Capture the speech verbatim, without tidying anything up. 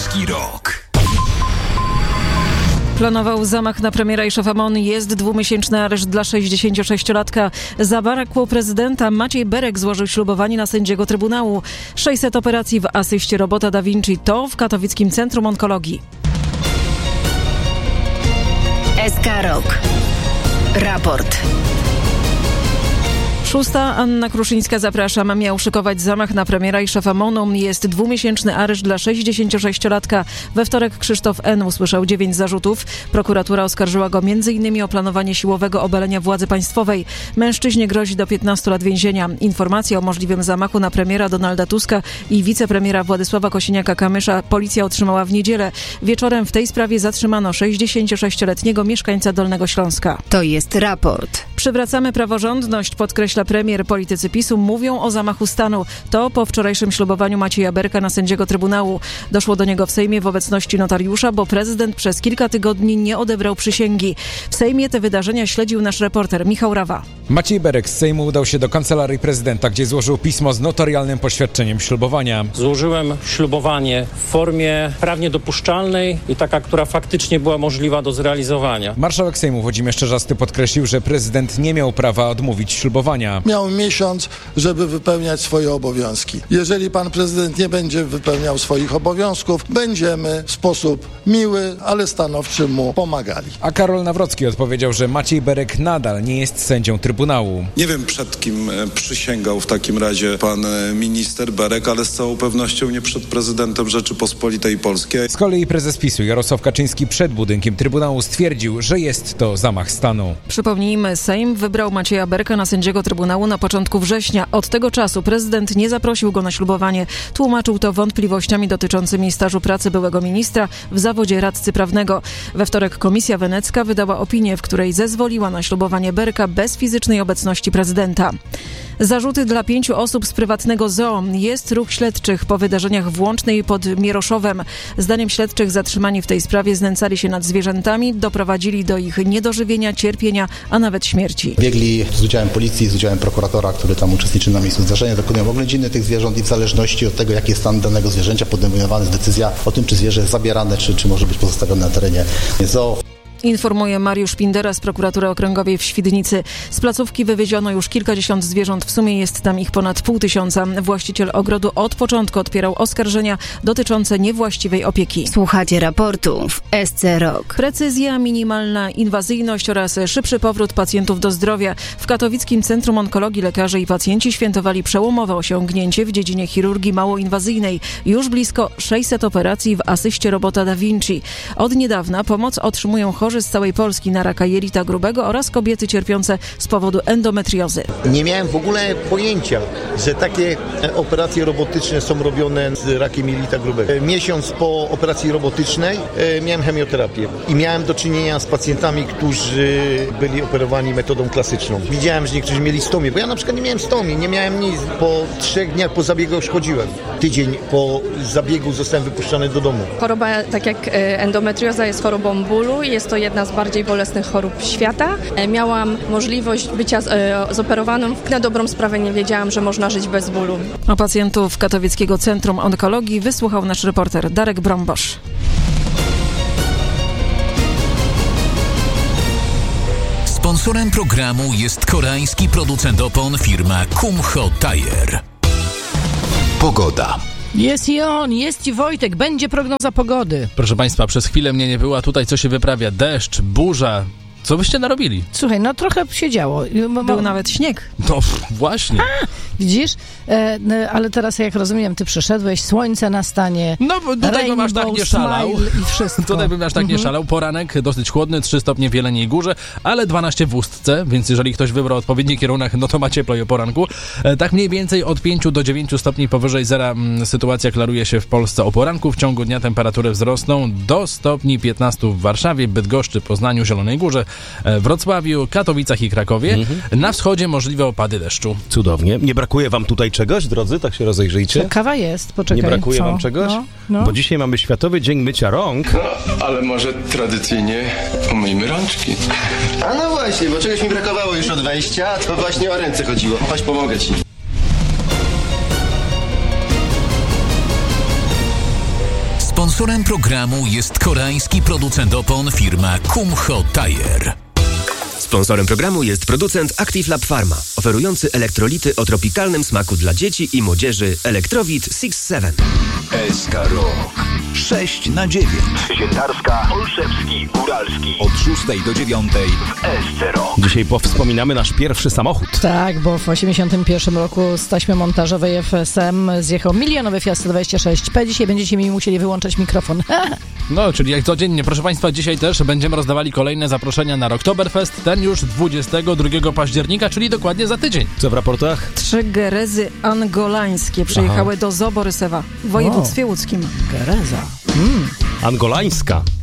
Ciężki rok. Planował zamach na premiera i szefa M O N. Jest dwumiesięczny areszt dla sześćdziesięciosześciolatka. Zabrakło prezydenta. Maciej Berek złożył ślubowanie na sędziego Trybunału. sześćset operacji w asyście robota Da Vinci. To w Katowickim Centrum Onkologii. S K Rok. Raport. Szósta. Anna Kruszyńska, zapraszam. Miał szykować zamach na premiera i szefa M O N u. Jest dwumiesięczny areszt dla sześćdziesięciosześciolatka. We wtorek Krzysztof N. usłyszał dziewięć zarzutów. Prokuratura oskarżyła go między innymi o planowanie siłowego obalenia władzy państwowej. Mężczyźnie grozi do piętnastu lat więzienia. Informacje o możliwym zamachu na premiera Donalda Tuska i wicepremiera Władysława Kosiniaka-Kamysza policja otrzymała w niedzielę. Wieczorem w tej sprawie zatrzymano sześćdziesięciosześcioletniego mieszkańca Dolnego Śląska. To jest raport. Przywracamy praworządność, podkreśla premier. Politycy PiSu mówią o zamachu stanu. To po wczorajszym ślubowaniu Macieja Berka na sędziego Trybunału. Doszło do niego w Sejmie w obecności notariusza, bo prezydent przez kilka tygodni nie odebrał przysięgi. W Sejmie te wydarzenia śledził nasz reporter Michał Rawa. Maciej Berek z Sejmu udał się do kancelarii prezydenta, gdzie złożył pismo z notarialnym poświadczeniem ślubowania. Złożyłem ślubowanie w formie prawnie dopuszczalnej i taka, która faktycznie była możliwa do zrealizowania. Marszałek Sejmu Włodzimierz Czarzasty podkreślił, że prezydent nie miał prawa odmówić ślubowania. Miał miesiąc, żeby wypełniać swoje obowiązki. Jeżeli pan prezydent nie będzie wypełniał swoich obowiązków, będziemy w sposób miły, ale stanowczy mu pomagali. A Karol Nawrocki odpowiedział, że Maciej Berek nadal nie jest sędzią Trybunału. Nie wiem, przed kim przysięgał w takim razie pan minister Berek, ale z całą pewnością nie przed prezydentem Rzeczypospolitej Polskiej. Z kolei prezes PiSu Jarosław Kaczyński przed budynkiem Trybunału stwierdził, że jest to zamach stanu. Przypomnijmy, Sejm wybrał Macieja Berka na sędziego Trybunału na początku września. Od tego czasu prezydent nie zaprosił go na ślubowanie. Tłumaczył to wątpliwościami dotyczącymi stażu pracy byłego ministra w zawodzie radcy prawnego. We wtorek Komisja Wenecka wydała opinię, w której zezwoliła na ślubowanie Berka bez fizycznej obecności prezydenta. Zarzuty dla pięciu osób z prywatnego zoo. Jest ruch śledczych po wydarzeniach w Łącznej pod Mieroszowem. Zdaniem śledczych zatrzymani w tej sprawie znęcali się nad zwierzętami, doprowadzili do ich niedożywienia, cierpienia, a nawet śmierci. Biegli z udziałem policji, z udziałem prokuratora, który tam uczestniczy na miejscu zdarzenia, dokonują oględziny tych zwierząt i w zależności od tego, jaki jest stan danego zwierzęcia, podejmowana jest decyzja o tym, czy zwierzę jest zabierane, czy, czy może być pozostawione na terenie zoo. Informuje Mariusz Pindera z Prokuratury Okręgowej w Świdnicy. Z placówki wywieziono już kilkadziesiąt zwierząt, w sumie jest tam ich ponad pół tysiąca. Właściciel ogrodu od początku odpierał oskarżenia dotyczące niewłaściwej opieki. Słuchacie raportu w S C Rok. Precyzja, minimalna inwazyjność oraz szybszy powrót pacjentów do zdrowia. W Katowickim Centrum Onkologii lekarze i pacjenci świętowali przełomowe osiągnięcie w dziedzinie chirurgii małoinwazyjnej. Już blisko sześćset operacji w asyście robota Da Vinci. Od niedawna pomoc otrzymują chorzy z całej Polski na raka jelita grubego oraz kobiety cierpiące z powodu endometriozy. Nie miałem w ogóle pojęcia, że takie operacje robotyczne są robione z rakiem jelita grubego. Miesiąc po operacji robotycznej miałem chemioterapię i miałem do czynienia z pacjentami, którzy byli operowani metodą klasyczną. Widziałem, że niektórzy mieli stomię, bo ja na przykład nie miałem stomii, nie miałem nic. Po trzech dniach po zabiegu już chodziłem. Tydzień po zabiegu zostałem wypuszczony do domu. Choroba, tak jak endometrioza, jest chorobą bólu. Jest to jedna z bardziej bolesnych chorób świata. Miałam możliwość bycia zoperowaną. Na dobrą sprawę nie wiedziałam, że można żyć bez bólu. O pacjentów Katowickiego Centrum Onkologii wysłuchał nasz reporter Darek Brombosz. Sponsorem programu jest koreański producent opon firma Kumho Tire. Pogoda. Jest i on, jest i Wojtek, będzie prognoza pogody. Proszę Państwa, przez chwilę mnie nie było, tutaj co się wyprawia? Deszcz, burza. Co byście narobili? Słuchaj, no trochę się działo. Był nawet śnieg. No właśnie. A, widzisz? E, ale teraz, jak rozumiem, ty przyszedłeś, słońce nastanie. No, tutaj bym aż tak nie szalał. I wszystko. Tutaj bym aż tak mhm. nie szalał. Poranek dosyć chłodny, trzy stopnie w Jeleniej Górze, ale dwanaście w Ustce, więc jeżeli ktoś wybrał odpowiedni kierunek, no to ma ciepło i o poranku. E, tak mniej więcej od pięciu do dziewięciu stopni powyżej zera m, sytuacja klaruje się w Polsce o poranku. W ciągu dnia temperatury wzrosną do stopni piętnastu w Warszawie, Bydgoszczy, Poznaniu, Zielonej Górze, e, Wrocławiu, Katowicach i Krakowie. Mhm. Na wschodzie możliwe opady deszczu. Cudownie. Nie brakuje wam tutaj czegoś, drodzy? Tak się rozejrzyjcie. Kawa jest, poczekaj. Nie brakuje co? wam czegoś? No, no. Bo dzisiaj mamy Światowy Dzień Mycia Rąk. No, ale może tradycyjnie umyjmy rączki. A no właśnie, bo czegoś mi brakowało już od wejścia, to właśnie o ręce chodziło. Chodź, pomogę ci. Sponsorem programu jest koreański producent opon firma Kumho Tire. Sponsorem programu jest producent Active Lab Pharma, oferujący elektrolity o tropikalnym smaku dla dzieci i młodzieży Electrowit six seven. S K Rock. sześć na dziewięć. Świętarska, Olszewski, Góralski. Od szóstej do dziewiątej w S C Rock. Dzisiaj powspominamy nasz pierwszy samochód. Tak, bo w osiemdziesiątym pierwszym roku z taśmy montażowej F S M zjechał milionowy Fiat dwadzieścia sześć P. Dzisiaj będziecie mi musieli wyłączać mikrofon. No, czyli jak codziennie. Proszę Państwa, dzisiaj też będziemy rozdawali kolejne zaproszenia na Rocktoberfest. Ten już dwudziestego drugiego października, czyli dokładnie za tydzień. Co w raportach? Trzy gerezy angolańskie przyjechały Aha. do Zoborysewa w województwie łódzkim. Gereza. Mm. Angolańska.